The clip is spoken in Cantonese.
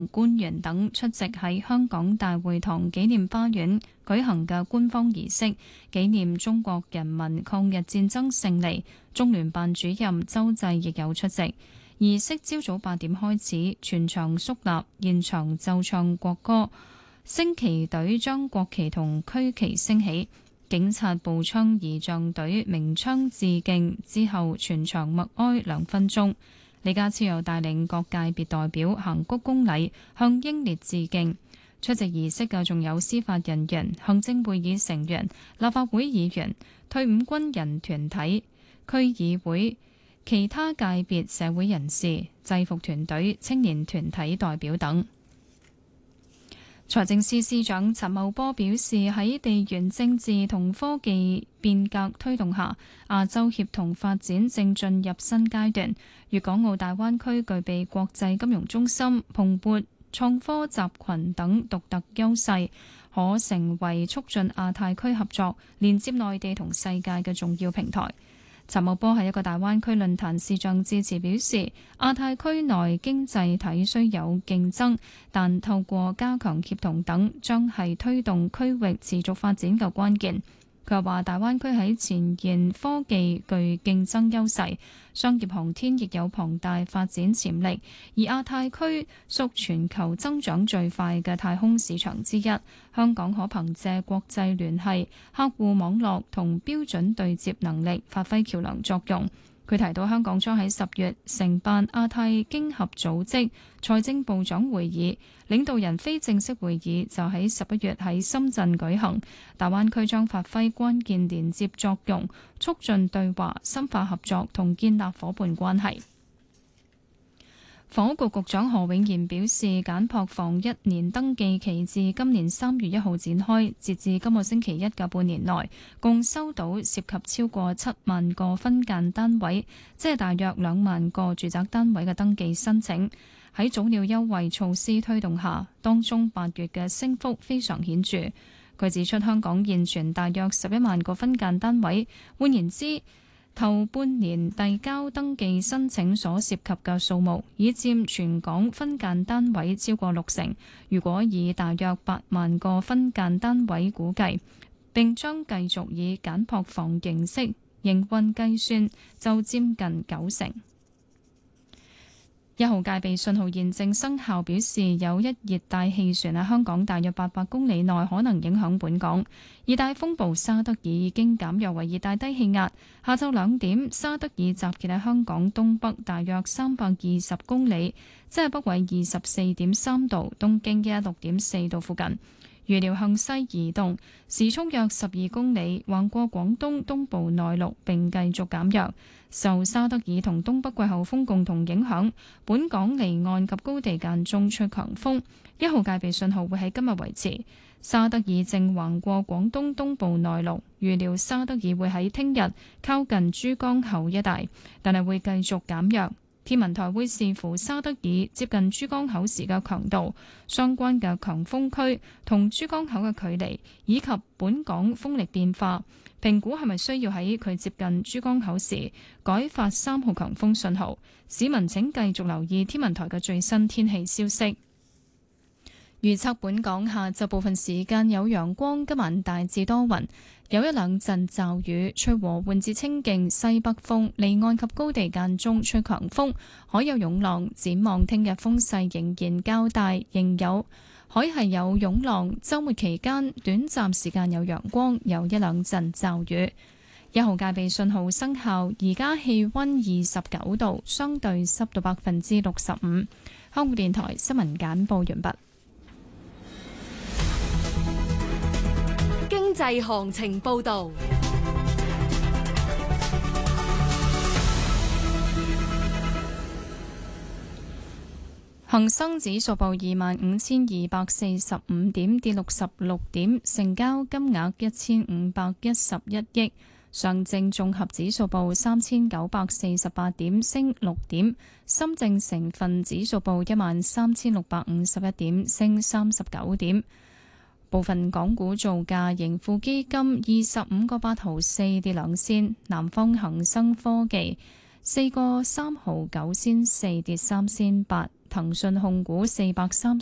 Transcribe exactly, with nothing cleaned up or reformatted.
官員等出席喺香港大會堂紀念花園舉行嘅官方儀式，紀念中國人民抗日戰爭勝利。中聯辦主任周濟亦有出席。儀式朝早八點開始，全場肅立，現場奏唱國歌，升旗隊將國旗同區旗升起，警察步槍儀仗隊鳴槍致敬之後，全場默哀兩分鐘。李家超又帶領各界別代表行鞠躬禮，向英烈致敬。出席儀式嘅仲有司法人員、行政會議成員、立法會議員、退伍軍人團體、區議會、其他界別社會人士、制服團隊、青年團體代表等。財政司司長陳茂波表示，喺地緣政治同科技變革推動下，亞洲協同發展正進入新階段。粵港澳大灣區具備國際金融中心、蓬勃創科集群等獨特優勢，可成為促進亞太區合作、連接內地同世界嘅重要平台。陳茂波喺一個大灣區論壇視像致辭表示，亞太區內經濟體雖有競爭，但透過加強協同等，將係推動區域持續發展嘅關鍵。佢又話，大灣區喺前沿科技具競爭優勢，商業航天亦有龐大發展潛力，而亞太區屬全球增長最快嘅太空市場之一。香港可憑借國際聯繫、客戶網絡同標準對接能力，發揮橋樑作用。佢提到，香港將喺十月承辦亞太經合組織財政部長會議，領導人非正式會議就喺十一月喺深圳舉行。大灣區將發揮關鍵連接作用，促進對話、深化合作同建立伙伴關係。房屋局局長何永賢表示，簡樸房一年登記期至今年三月一號展開，截至今個星期一嘅半年內，共收到涉及超過七萬個分間單位，即係大約兩萬個住宅單位嘅登記申請。喺早鳥優惠措施推動下，當中八月嘅升幅非常顯著。佢指出，香港現存大約十一萬個分間單位，換言之，頭半年遞交登記申請所涉及嘅數目，已佔全港分間單位超過六成。如果以大約八萬個分間單位估計，並將繼續以簡樸房形式營運計算，就佔近九成。一號戒備信號現正生效，表示有一熱帶氣旋喺香港大約八百公里內可能影響本港。熱帶風暴沙德爾已經減弱為熱帶低氣壓。下晝兩點，沙德爾集結喺香港東北大約三百二十公里，即係北緯二十四點三度、東經一一六點四度附近。預料向西移動，時速約十二公里，橫過廣東東部內陸並繼續減弱。受沙德爾同東北季候風共同影響，本港離岸及高地間中吹強風，一號戒備信號會喺今日維持。沙德爾正橫過廣東東部內陸，預料沙德爾會喺聽日靠近珠江口一帶，但係會繼續減弱。天文台會視乎沙德爾接近珠江口時嘅強度、相關嘅強風區同珠江口嘅距離，以及本港風力變化，評估係咪需要喺佢接近珠江口時改發三號強風信號。市民請繼續留意天文台嘅最新天氣消息。預測本港下晝部分時間有陽光，今晚大致多雲，有一兩陣驟雨，吹和緩至清勁西北風，離岸及高地間中吹強風，海有湧浪。展望聽日風勢仍然較大，仍有海係有湧浪。週末期間短暫時間有陽光，有一兩陣驟雨。一號戒備信號生效，而家氣溫二十九度，相對濕度百分之六十五。香港電台新聞簡報完畢。 經濟行情報道。 恒生指數報二萬五千二百四十五點，跌六十六點，成交金額一千五百一十一億。上證綜合指數報三千九百四十八點，升六點。深證成分指數報一萬三千六百五十一點，升三十九點。部分港股造價，盈富基金二十五個八毫四跌兩仙，南方恒生科技四個三毫九仙四跌三仙八， 騰訊控股四百三